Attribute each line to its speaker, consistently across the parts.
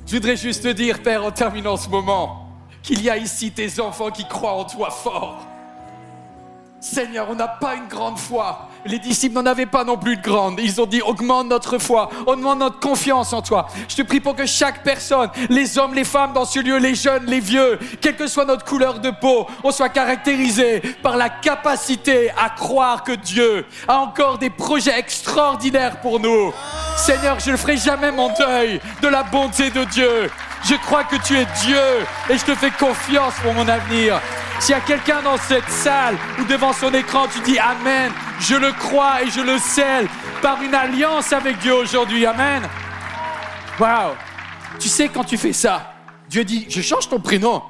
Speaker 1: Je voudrais juste te dire, Père, en terminant ce moment, qu'il y a ici tes enfants qui croient en toi fort. Seigneur, on n'a pas une grande foi. Les disciples n'en avaient pas non plus de grande. Ils ont dit, augmente notre foi, augmente notre confiance en toi. Je te prie pour que chaque personne, les hommes, les femmes dans ce lieu, les jeunes, les vieux, quelle que soit notre couleur de peau, on soit caractérisé par la capacité à croire que Dieu a encore des projets extraordinaires pour nous. Seigneur, je ne ferai jamais mon deuil de la bonté de Dieu. Je crois que tu es Dieu et je te fais confiance pour mon avenir. S'il y a quelqu'un dans cette salle ou devant son écran, tu dis Amen, je le crois et je le scelle par une alliance avec Dieu aujourd'hui. Amen. Waouh. Tu sais, quand tu fais ça, Dieu dit, je change ton prénom.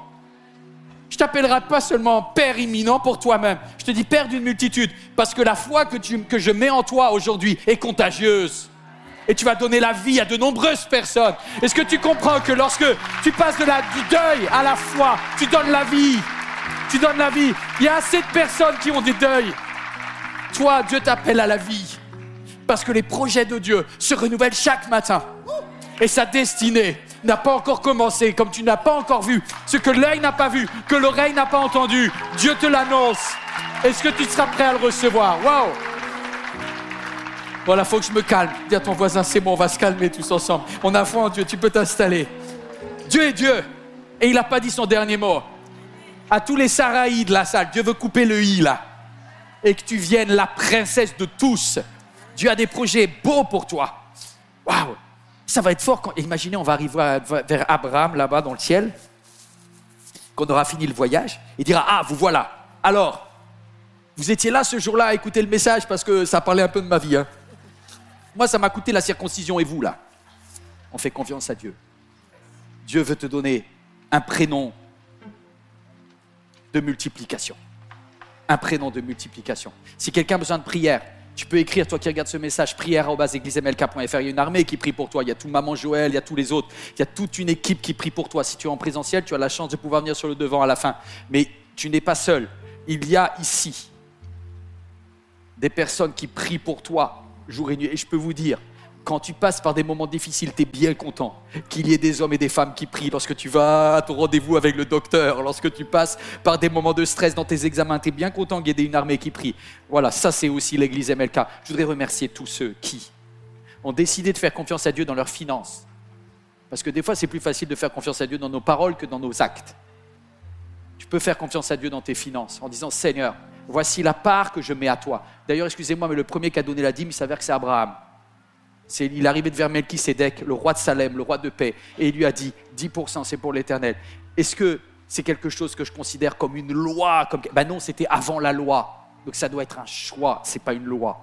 Speaker 1: Je t'appellerai pas seulement Père imminent pour toi-même. Je te dis Père d'une multitude parce que la foi que je mets en toi aujourd'hui est contagieuse. Et tu vas donner la vie à de nombreuses personnes. Est-ce que tu comprends que lorsque tu passes du deuil à la foi, tu donnes la vie? Tu donnes la vie. Il y a assez de personnes qui ont des deuils. Toi, Dieu t'appelle à la vie. Parce que les projets de Dieu se renouvellent chaque matin. Et sa destinée n'a pas encore commencé, comme tu n'as pas encore vu. Ce que l'œil n'a pas vu, que l'oreille n'a pas entendu. Dieu te l'annonce. Est-ce que tu seras prêt à le recevoir? Waouh! Voilà, il faut que je me calme. Dis à ton voisin, c'est bon, on va se calmer tous ensemble. On a foi en Dieu, tu peux t'installer. Dieu est Dieu. Et il n'a pas dit son dernier mot. À tous les Saraïs de la salle, Dieu veut couper le i là. Et que tu viennes la princesse de tous. Dieu a des projets beaux pour toi. Waouh! Ça va être fort. Imaginez, on va arriver vers Abraham là-bas dans le ciel. Qu'on aura fini le voyage. Il dira, ah, vous voilà. Alors, vous étiez là ce jour-là à écouter le message parce que ça parlait un peu de ma vie. Hein. Moi, ça m'a coûté la circoncision et vous là. On fait confiance à Dieu. Dieu veut te donner un prénom de multiplication. Un prénom de multiplication. Si quelqu'un a besoin de prière, tu peux écrire, toi qui regardes ce message, prière@églisemlk.fr. Il y a une armée qui prie pour toi. Il y a tout Maman Joël, il y a tous les autres. Il y a toute une équipe qui prie pour toi. Si tu es en présentiel, tu as la chance de pouvoir venir sur le devant à la fin. Mais tu n'es pas seul. Il y a ici des personnes qui prient pour toi jour et nuit. Et je peux vous dire, quand tu passes par des moments difficiles, tu es bien content qu'il y ait des hommes et des femmes qui prient lorsque tu vas à ton rendez-vous avec le docteur, lorsque tu passes par des moments de stress dans tes examens, tu es bien content qu'il y ait une armée qui prie. Voilà, ça c'est aussi l'église MLK. Je voudrais remercier tous ceux qui ont décidé de faire confiance à Dieu dans leurs finances. Parce que des fois, c'est plus facile de faire confiance à Dieu dans nos paroles que dans nos actes. Tu peux faire confiance à Dieu dans tes finances en disant « Seigneur, voici la part que je mets à toi. » D'ailleurs, excusez-moi, mais le premier qui a donné la dîme, il s'avère que c'est Abraham. Il arrivait vers Melchisédek, le roi de Salem, le roi de paix, et il lui a dit 10%, c'est pour l'Éternel. Est-ce que c'est quelque chose que je considère comme une loi Ben non, c'était avant la loi. Donc ça doit être un choix, ce n'est pas une loi.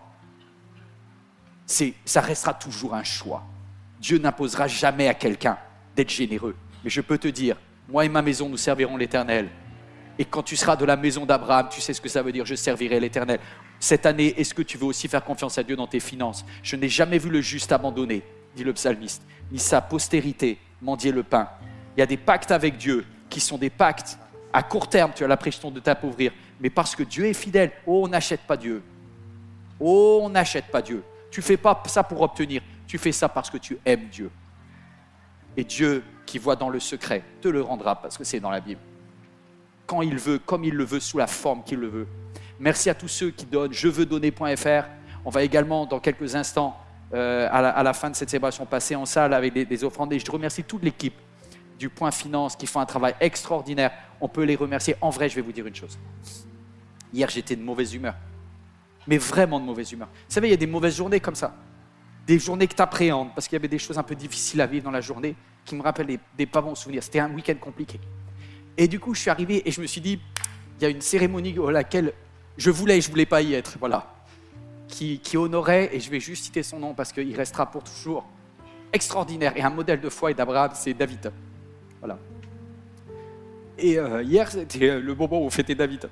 Speaker 1: Ça restera toujours un choix. Dieu n'imposera jamais à quelqu'un d'être généreux. Mais je peux te dire, moi et ma maison, nous servirons l'Éternel. Et quand tu seras de la maison d'Abraham, tu sais ce que ça veut dire, je servirai l'Éternel. Cette année, est-ce que tu veux aussi faire confiance à Dieu dans tes finances? Je n'ai jamais vu le juste abandonné, dit le psalmiste, ni sa postérité mendier le pain. Il y a des pactes avec Dieu qui sont des pactes à court terme, tu as l'impression de t'appauvrir. Mais parce que Dieu est fidèle, on n'achète pas Dieu. On n'achète pas Dieu. Tu ne fais pas ça pour obtenir, tu fais ça parce que tu aimes Dieu. Et Dieu, qui voit dans le secret, te le rendra parce que c'est dans la Bible. Quand il veut, comme il le veut, sous la forme qu'il le veut. Merci à tous ceux qui donnent, jeveuxdonner.fr. On va également, dans quelques instants, à la fin de cette célébration, passer en salle avec des offrandes. Et je remercie toute l'équipe du Point Finance qui font un travail extraordinaire. On peut les remercier. En vrai, je vais vous dire une chose. Hier, j'étais de mauvaise humeur. Mais vraiment de mauvaise humeur. Vous savez, il y a des mauvaises journées comme ça. Des journées que tu appréhendes parce qu'il y avait des choses un peu difficiles à vivre dans la journée qui me rappellent des pas bons souvenirs. C'était un week-end compliqué. Et du coup, je suis arrivé et je me suis dit, il y a une cérémonie à laquelle je voulais pas y être, voilà, qui honorait, et je vais juste citer son nom parce qu'il restera pour toujours extraordinaire et un modèle de foi et d'Abraham, c'est David. Voilà. Et hier, c'était le moment où on fêtait David.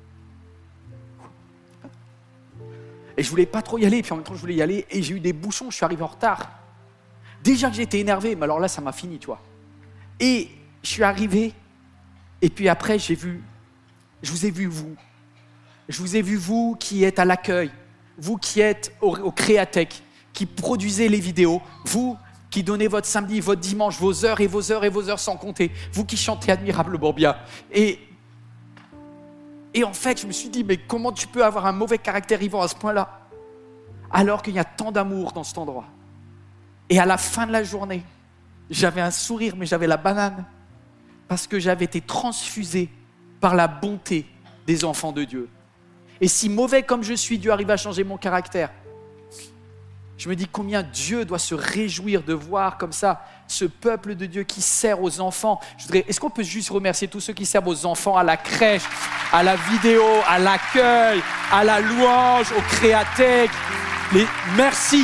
Speaker 1: Et je voulais pas trop y aller, puis en même temps, je voulais y aller, et j'ai eu des bouchons, je suis arrivé en retard. Déjà que j'étais énervé, mais alors là, ça m'a fini, tu vois. Et je suis arrivé. Et puis après, je vous ai vu vous. Je vous ai vu vous qui êtes à l'accueil, vous qui êtes au Créatech, qui produisez les vidéos, vous qui donnez votre samedi, votre dimanche, vos heures et vos heures et vos heures sans compter, vous qui chantez admirablement bien. Et en fait, je me suis dit, mais comment tu peux avoir un mauvais caractère, Yvan, à ce point-là, alors qu'il y a tant d'amour dans cet endroit. Et à la fin de la journée, j'avais un sourire, mais j'avais la banane, parce que j'avais été transfusé par la bonté des enfants de Dieu. Et si mauvais comme je suis, Dieu arrive à changer mon caractère. Je me dis combien Dieu doit se réjouir de voir comme ça ce peuple de Dieu qui sert aux enfants. Est-ce qu'on peut juste remercier tous ceux qui servent aux enfants, à la crèche, à la vidéo, à l'accueil, à la louange, au créatech. Merci.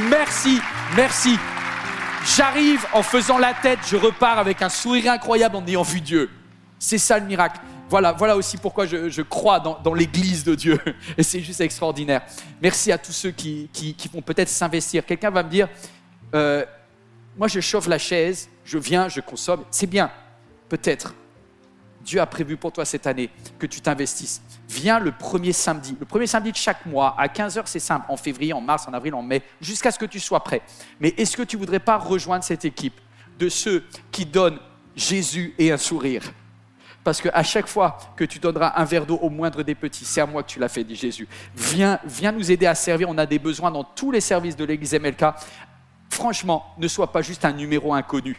Speaker 1: J'arrive en faisant la tête, je repars avec un sourire incroyable en ayant vu Dieu. C'est ça le miracle. Voilà aussi pourquoi je crois dans l'église de Dieu. Et c'est juste extraordinaire. Merci à tous ceux qui vont peut-être s'investir. Quelqu'un va me dire, moi je chauffe la chaise, je viens, je consomme. C'est bien, peut-être. Dieu a prévu pour toi cette année que tu t'investisses. Viens le premier samedi de chaque mois, à 15h, c'est simple, en février, en mars, en avril, en mai, jusqu'à ce que tu sois prêt. Mais est-ce que tu ne voudrais pas rejoindre cette équipe de ceux qui donnent Jésus et un sourire ? Parce qu'à chaque fois que tu donneras un verre d'eau au moindre des petits, c'est à moi que tu l'as fait, dit Jésus. Viens nous aider à servir, on a des besoins dans tous les services de l'église MLK. Franchement, ne sois pas juste un numéro inconnu.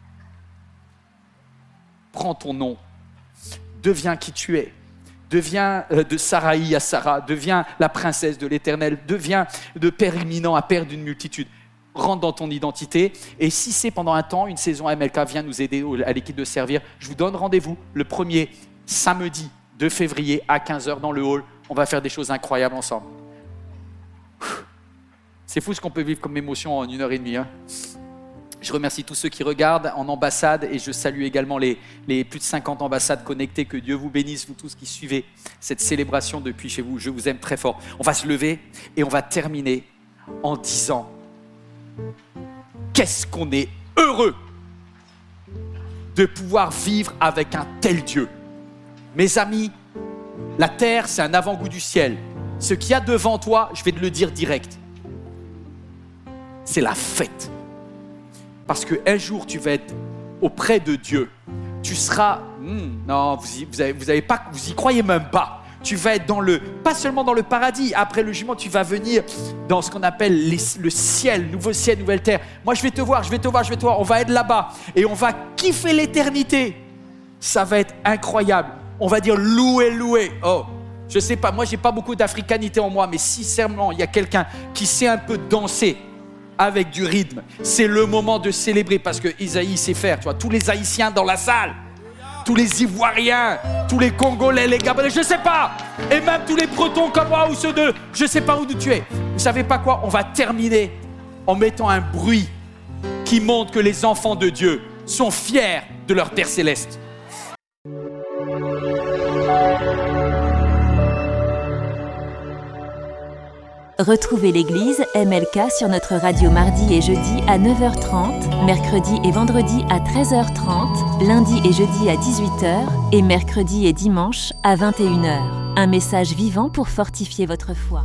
Speaker 1: Prends ton nom, deviens qui tu es. Deviens de Saraï à Sarah, deviens la princesse de l'Éternel, deviens de père imminent à père d'une multitude. Rentre dans ton identité. Et si c'est pendant un temps, une saison à MLK, viens nous aider à l'équipe de servir. Je vous donne rendez-vous le premier samedi de février à 15h dans le hall. On va faire des choses incroyables ensemble. C'est fou ce qu'on peut vivre comme émotion en 1h30. Hein. Je remercie tous ceux qui regardent en ambassade et je salue également les plus de 50 ambassades connectées. Que Dieu vous bénisse, vous tous qui suivez cette célébration depuis chez vous. Je vous aime très fort. On va se lever et on va terminer en disant qu'est-ce qu'on est heureux de pouvoir vivre avec un tel Dieu. Mes amis, la terre, c'est un avant-goût du ciel. Ce qu'il y a devant toi, je vais te le dire direct, c'est la fête. Parce qu'un jour, tu vas être auprès de Dieu. Tu seras... non, vous y croyez même pas. Tu vas être pas seulement dans le paradis. Après le jugement, tu vas venir dans ce qu'on appelle le ciel, nouveau ciel, nouvelle terre. Moi, je vais te voir. On va être là-bas et on va kiffer l'éternité. Ça va être incroyable. On va dire loué. Oh, je sais pas, moi, j'ai pas beaucoup d'africanité en moi, mais sincèrement, il y a quelqu'un qui sait un peu danser avec du rythme. C'est le moment de célébrer parce que Isaïe sait faire. Tu vois, tous les Haïtiens dans la salle, tous les Ivoiriens, tous les Congolais, les Gabonais, je sais pas. Et même tous les Bretons comme moi ou ceux de je sais pas où tu es. Vous savez pas quoi ? On va terminer en mettant un bruit qui montre que les enfants de Dieu sont fiers de leur Père Céleste.
Speaker 2: Retrouvez l'église MLK sur notre radio mardi et jeudi à 9h30, mercredi et vendredi à 13h30, lundi et jeudi à 18h et mercredi et dimanche à 21h. Un message vivant pour fortifier votre foi.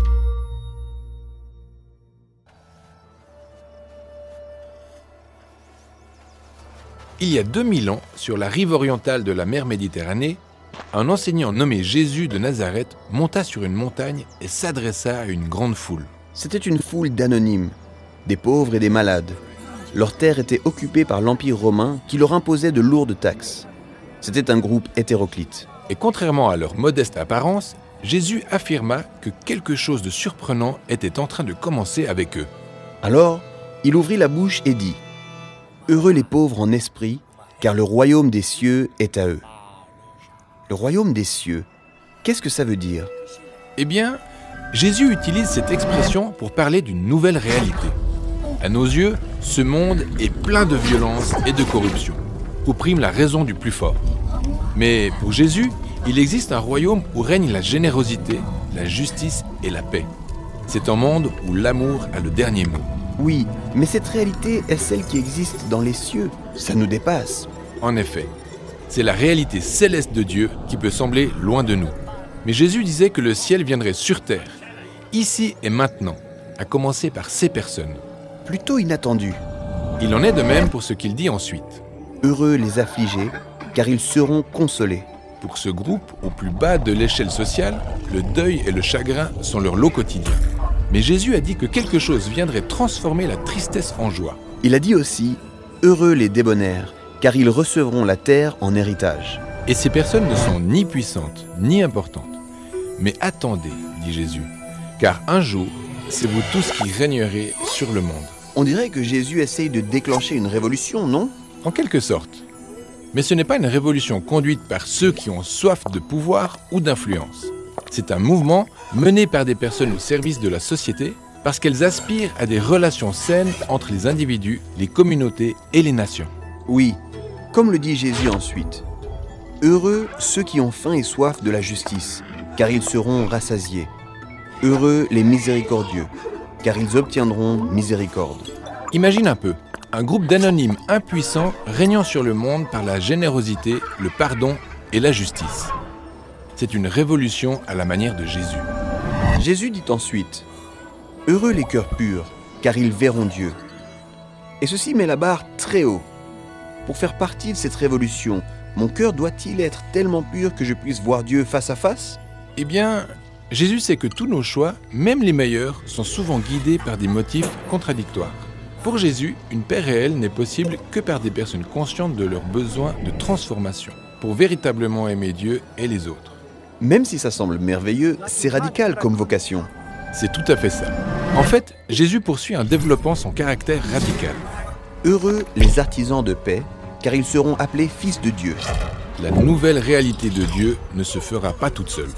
Speaker 3: Il y a 2000 ans, sur la rive orientale de la mer Méditerranée, un enseignant nommé Jésus de Nazareth monta sur une montagne et s'adressa à une grande foule.
Speaker 4: C'était une foule d'anonymes, des pauvres et des malades. Leur terre était occupée par l'Empire romain qui leur imposait de lourdes taxes. C'était un groupe hétéroclite.
Speaker 3: Et contrairement à leur modeste apparence, Jésus affirma que quelque chose de surprenant était en train de commencer avec eux.
Speaker 4: Alors, il ouvrit la bouche et dit : « Heureux les pauvres en esprit, car le royaume des cieux est à eux. » Le royaume des cieux, qu'est-ce que ça veut dire ?
Speaker 3: Eh bien, Jésus utilise cette expression pour parler d'une nouvelle réalité. À nos yeux, ce monde est plein de violence et de corruption, où prime la raison du plus fort. Mais pour Jésus, il existe un royaume où règne la générosité, la justice et la paix. C'est un monde où l'amour a le dernier mot.
Speaker 4: Oui, mais cette réalité est celle qui existe dans les cieux. Ça nous dépasse.
Speaker 3: En effet, c'est la réalité céleste de Dieu qui peut sembler loin de nous. Mais Jésus disait que le ciel viendrait sur terre, ici et maintenant, à commencer par ces personnes.
Speaker 4: Plutôt inattendu.
Speaker 3: Il en est de même pour ce qu'il dit ensuite.
Speaker 4: Heureux les affligés, car ils seront consolés.
Speaker 3: Pour ce groupe, au plus bas de l'échelle sociale, le deuil et le chagrin sont leur lot quotidien. Mais Jésus a dit que quelque chose viendrait transformer la tristesse en joie.
Speaker 4: Il a dit aussi « Heureux les débonnaires, car ils recevront la terre en héritage.
Speaker 3: Et ces personnes ne sont ni puissantes, ni importantes. Mais attendez, dit Jésus, car un jour, c'est vous tous qui régnerez sur le monde. »
Speaker 4: On dirait que Jésus essaye de déclencher une révolution, non ?
Speaker 3: En quelque sorte. Mais ce n'est pas une révolution conduite par ceux qui ont soif de pouvoir ou d'influence. C'est un mouvement mené par des personnes au service de la société parce qu'elles aspirent à des relations saines entre les individus, les communautés et les nations.
Speaker 4: Oui, comme le dit Jésus ensuite. Heureux ceux qui ont faim et soif de la justice, car ils seront rassasiés. Heureux les miséricordieux, car ils obtiendront miséricorde.
Speaker 3: Imagine un peu, un groupe d'anonymes impuissants régnant sur le monde par la générosité, le pardon et la justice. C'est une révolution à la manière de Jésus.
Speaker 4: Jésus dit ensuite « Heureux les cœurs purs, car ils verront Dieu. » Et ceci met la barre très haut. Pour faire partie de cette révolution, mon cœur doit-il être tellement pur que je puisse voir Dieu face à face ?
Speaker 3: Eh bien, Jésus sait que tous nos choix, même les meilleurs, sont souvent guidés par des motifs contradictoires. Pour Jésus, une paix réelle n'est possible que par des personnes conscientes de leurs besoins de transformation, pour véritablement aimer Dieu et les autres.
Speaker 4: Même si ça semble merveilleux, c'est radical comme vocation.
Speaker 3: C'est tout à fait ça. En fait, Jésus poursuit en développant son caractère radical.
Speaker 4: Heureux les artisans de paix, car ils seront appelés fils de Dieu.
Speaker 3: La nouvelle réalité de Dieu ne se fera pas toute seule.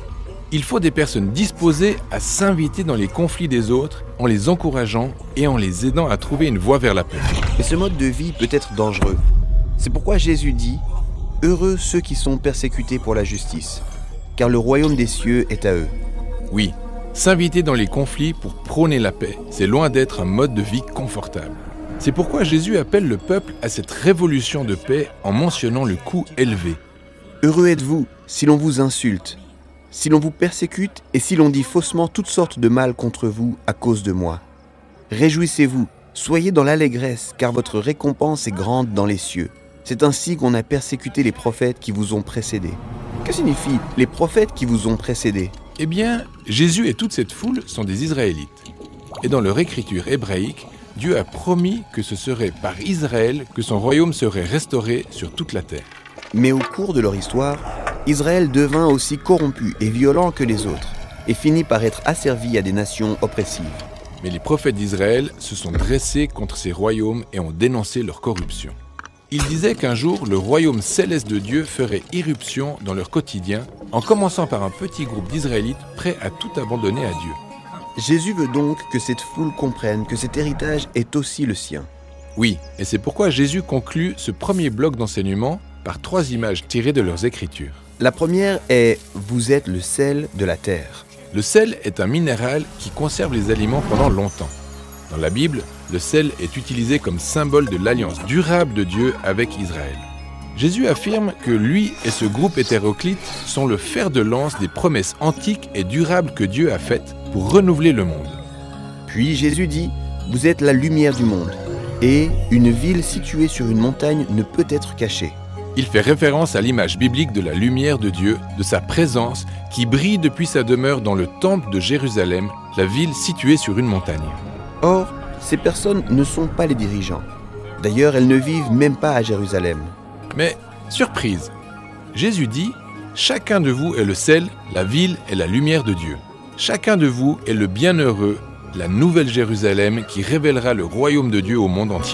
Speaker 3: Il faut des personnes disposées à s'inviter dans les conflits des autres en les encourageant et en les aidant à trouver une voie vers la paix.
Speaker 4: Et ce mode de vie peut être dangereux. C'est pourquoi Jésus dit « Heureux ceux qui sont persécutés pour la justice, car le royaume des cieux est à eux. »
Speaker 3: Oui, s'inviter dans les conflits pour prôner la paix, c'est loin d'être un mode de vie confortable. C'est pourquoi Jésus appelle le peuple à cette révolution de paix en mentionnant le coût élevé.
Speaker 4: Heureux êtes-vous si l'on vous insulte, si l'on vous persécute et si l'on dit faussement toutes sortes de mal contre vous à cause de moi. Réjouissez-vous, soyez dans l'allégresse, car votre récompense est grande dans les cieux. C'est ainsi qu'on a persécuté les prophètes qui vous ont précédés. Que signifie les prophètes qui vous ont précédés ?
Speaker 3: Eh bien, Jésus et toute cette foule sont des Israélites. Et dans leur écriture hébraïque, Dieu a promis que ce serait par Israël que son royaume serait restauré sur toute la terre.
Speaker 4: Mais au cours de leur histoire, Israël devint aussi corrompu et violent que les autres, et finit par être asservi à des nations oppressives.
Speaker 3: Mais les prophètes d'Israël se sont dressés contre ces royaumes et ont dénoncé leur corruption. Ils disaient qu'un jour, le royaume céleste de Dieu ferait irruption dans leur quotidien, en commençant par un petit groupe d'Israélites prêts à tout abandonner à Dieu.
Speaker 4: Jésus veut donc que cette foule comprenne que cet héritage est aussi le sien.
Speaker 3: Oui, et c'est pourquoi Jésus conclut ce premier bloc d'enseignement par 3 images tirées de leurs Écritures.
Speaker 4: La première est « Vous êtes le sel de la terre ».
Speaker 3: Le sel est un minéral qui conserve les aliments pendant longtemps. Dans la Bible, le sel est utilisé comme symbole de l'alliance durable de Dieu avec Israël. Jésus affirme que lui et ce groupe hétéroclite sont le fer de lance des promesses antiques et durables que Dieu a faites pour renouveler le monde.
Speaker 4: Puis Jésus dit « Vous êtes la lumière du monde, et une ville située sur une montagne ne peut être cachée. »
Speaker 3: Il fait référence à l'image biblique de la lumière de Dieu, de sa présence qui brille depuis sa demeure dans le temple de Jérusalem, la ville située sur une montagne.
Speaker 4: Or, ces personnes ne sont pas les dirigeants. D'ailleurs, elles ne vivent même pas à Jérusalem.
Speaker 3: Mais, surprise, Jésus dit « Chacun de vous est le sel, la ville est la lumière de Dieu. Chacun de vous est le bienheureux, la nouvelle Jérusalem qui révélera le royaume de Dieu au monde entier. »